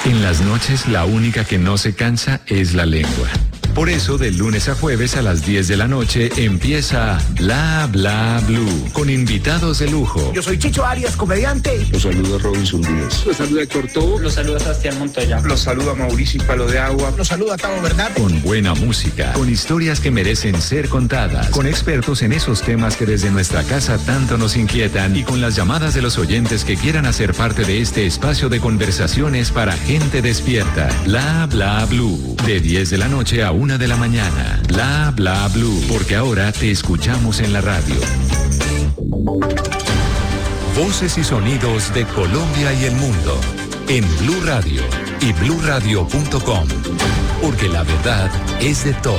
En las noches, la única que no se cansa es la lengua. Por eso, de lunes a jueves a las 10 de la noche empieza Bla Bla Blue, con invitados de lujo. Yo soy Chicho Arias, comediante. Los saluda Robinson Díaz. Los saluda Héctor Tobo. Los saluda Sebastián Montoya. Los saluda Mauricio Palo de Agua. Los saluda Tavo Verdad. Con buena música, con historias que merecen ser contadas, con expertos en esos temas que desde nuestra casa tanto nos inquietan y con las llamadas de los oyentes que quieran hacer parte de este espacio de conversaciones para gente despierta. Bla Bla Blue, de 10 de la noche a 1 de la mañana. Bla Bla Blue, porque ahora te escuchamos en la radio. Voces y sonidos de Colombia y el mundo en Blue Radio y bluradio.com, porque la verdad es de todos.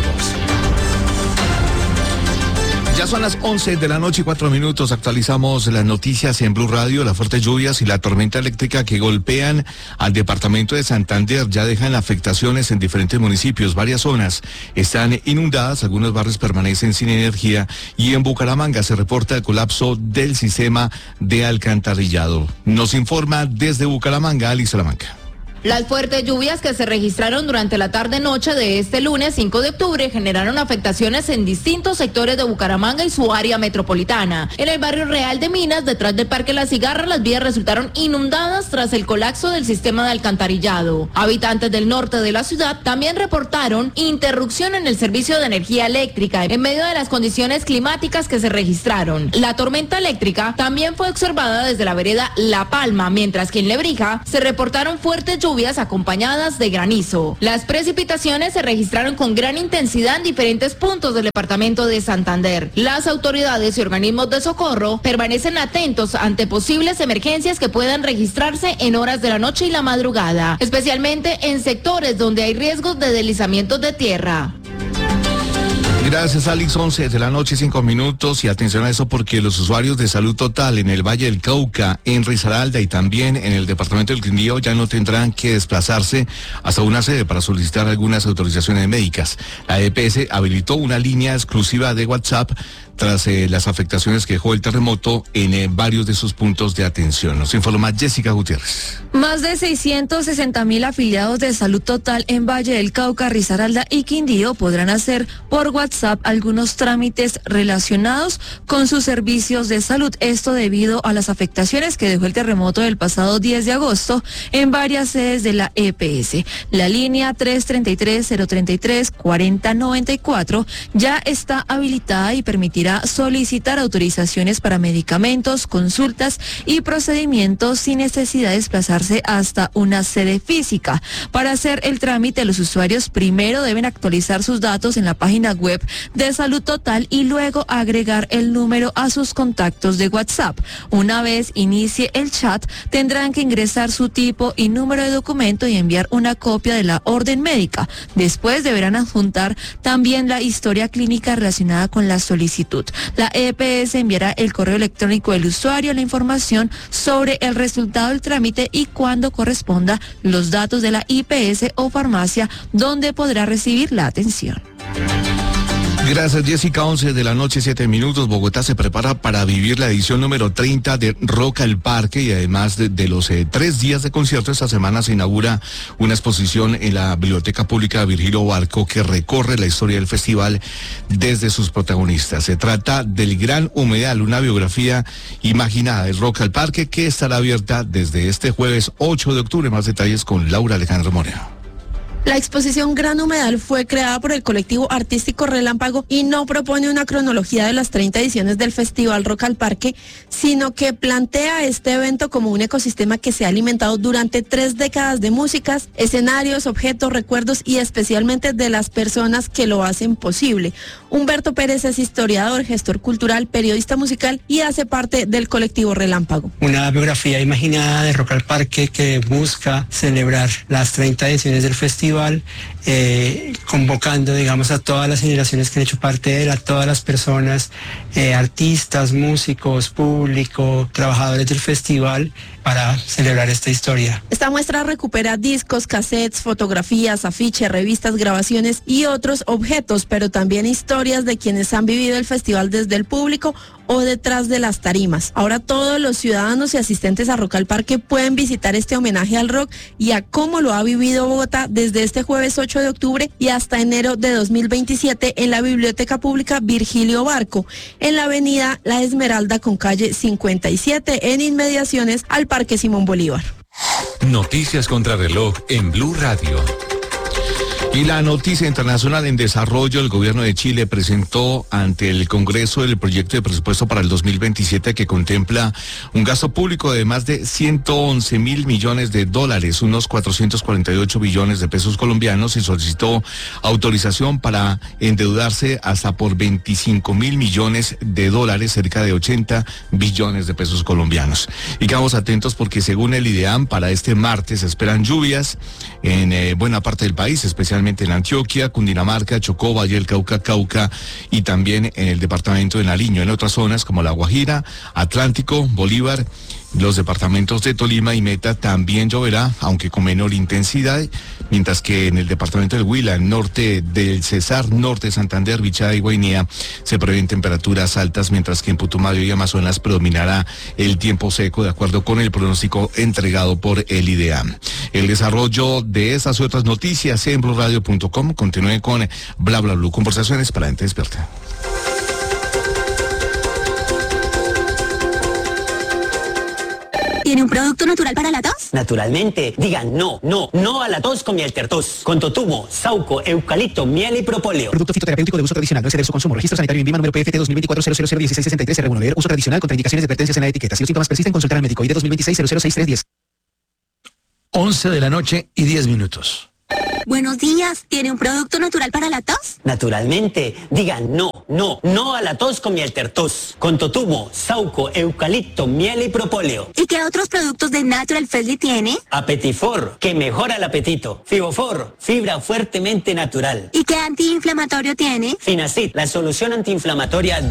Ya son las 11 de la noche y 4 minutos. Actualizamos las noticias en Blue Radio. Las fuertes lluvias y la tormenta eléctrica que golpean al departamento de Santander ya dejan afectaciones en diferentes municipios. Varias zonas están inundadas, algunos barrios permanecen sin energía y en Bucaramanga se reporta el colapso del sistema de alcantarillado. Nos informa desde Bucaramanga, Ali Salamanca. Las fuertes lluvias que se registraron durante la tarde-noche de este lunes 5 de octubre generaron afectaciones en distintos sectores de Bucaramanga y su área metropolitana. En el barrio Real de Minas, detrás del Parque La Cigarra, las vías resultaron inundadas tras el colapso del sistema de alcantarillado. Habitantes del norte de la ciudad también reportaron interrupción en el servicio de energía eléctrica en medio de las condiciones climáticas que se registraron. La tormenta eléctrica también fue observada desde la vereda La Palma, mientras que en Lebrija se reportaron fuertes lluvias acompañadas de granizo. Las precipitaciones se registraron con gran intensidad en diferentes puntos del departamento de Santander. Las autoridades y organismos de socorro permanecen atentos ante posibles emergencias que puedan registrarse en horas de la noche y la madrugada, especialmente en sectores donde hay riesgos de deslizamientos de tierra. Gracias, Alex. 11 de la noche, 5 minutos. Y atención a eso porque los usuarios de Salud Total en el Valle del Cauca, en Risaralda y también en el departamento del Quindío ya no tendrán que desplazarse hasta una sede para solicitar algunas autorizaciones médicas. La EPS habilitó una línea exclusiva de WhatsApp tras las afectaciones que dejó el terremoto en varios de sus puntos de atención. Nos informa Jessica Gutiérrez. Más de 660.000 afiliados de Salud Total en Valle del Cauca, Risaralda y Quindío podrán hacer por WhatsApp algunos trámites relacionados con sus servicios de salud. Esto debido a las afectaciones que dejó el terremoto del pasado 10 de agosto en varias sedes de la EPS. La línea 333-033-4094 ya está habilitada y permitirá solicitar autorizaciones para medicamentos, consultas y procedimientos sin necesidad de desplazarse hasta una sede física. Para hacer el trámite, los usuarios primero deben actualizar sus datos en la página web de Salud Total y luego agregar el número a sus contactos de WhatsApp. Una vez inicie el chat, tendrán que ingresar su tipo y número de documento y enviar una copia de la orden médica. Después deberán adjuntar también la historia clínica relacionada con la solicitud. La EPS enviará el correo electrónico del usuario, la información sobre el resultado del trámite y cuando corresponda los datos de la IPS o farmacia donde podrá recibir la atención. Gracias, Jessica. 11 de la noche, 7 minutos. Bogotá se prepara para vivir la edición número 30 de Rock al Parque y además de los 3 días de concierto, esta semana se inaugura una exposición en la Biblioteca Pública Virgilio Barco que recorre la historia del festival desde sus protagonistas. Se trata del Gran Humedal, una biografía imaginada del Rock al Parque que estará abierta desde este jueves 8 de octubre. Más detalles con Laura Alejandro Moreno. La exposición Gran Humedal fue creada por el colectivo artístico Relámpago y no propone una cronología de las 30 ediciones del Festival Rock al Parque, sino que plantea este evento como un ecosistema que se ha alimentado durante 3 décadas de músicas, escenarios, objetos, recuerdos y especialmente de las personas que lo hacen posible. Humberto Pérez es historiador, gestor cultural, periodista musical y hace parte del colectivo Relámpago. Una biografía imaginada de Rock al Parque que busca celebrar las 30 ediciones del festival, convocando, digamos, a todas las generaciones que han hecho parte de él, a todas las personas, artistas, músicos, público, trabajadores del festival, para celebrar esta historia. Esta muestra recupera discos, cassettes, fotografías, afiches, revistas, grabaciones y otros objetos, pero también historias de quienes han vivido el festival desde el público o detrás de las tarimas. Ahora todos los ciudadanos y asistentes a Rock al Parque pueden visitar este homenaje al rock y a cómo lo ha vivido Bogotá desde este jueves 8 de octubre y hasta enero de 2027 en la Biblioteca Pública Virgilio Barco, en la avenida La Esmeralda con calle 57, en inmediaciones al Parque Simón Bolívar. Noticias contra reloj en Blue Radio. Y la noticia internacional en desarrollo, el gobierno de Chile presentó ante el Congreso el proyecto de presupuesto para el 2027 que contempla un gasto público de más de 111.000 millones de dólares, unos 448 billones de pesos colombianos, y solicitó autorización para endeudarse hasta por 25.000 millones de dólares, cerca de 80 billones de pesos colombianos. Y quedamos atentos porque según el IDEAM, para este martes se esperan lluvias en buena parte del país, especialmente en Antioquia, Cundinamarca, Chocó, Valle del Cauca, Cauca y también en el departamento de Nariño. En otras zonas como La Guajira, Atlántico, Bolívar, los departamentos de Tolima y Meta también lloverá, aunque con menor intensidad, mientras que en el departamento del Huila, norte del Cesar, norte de Santander, Bichada y Guainía se prevén temperaturas altas, mientras que en Putumayo y Amazonas predominará el tiempo seco, de acuerdo con el pronóstico entregado por el IDEAM. El desarrollo de estas y otras noticias en bluradio.com. Continúen con Bla Bla Blue, conversaciones para gente despierta. ¿Tiene un producto natural para la tos? Naturalmente. Digan no a la tos con miel tertos. Con totumo, sauco, eucalipto, miel y propóleo. Producto fitoterapéutico de uso tradicional. No exceder su consumo. Registro sanitario en INVIMA número PFT 2024-0001663-R1. Leer uso tradicional con indicaciones y advertencias en la etiqueta. Si los síntomas persisten, consultar al médico. ID 2026-006310. 11 de la noche y 10 minutos. Buenos días. ¿Tiene un producto natural para la tos? Naturalmente. Digan no a la tos con miel tertos. Con totumo, sauco, eucalipto, miel y propóleo. ¿Y qué otros productos de Natural Freshly tiene? Apetifor, que mejora el apetito. Fibofor, fibra fuertemente natural. ¿Y qué antiinflamatorio tiene? Finacid, la solución antiinflamatoria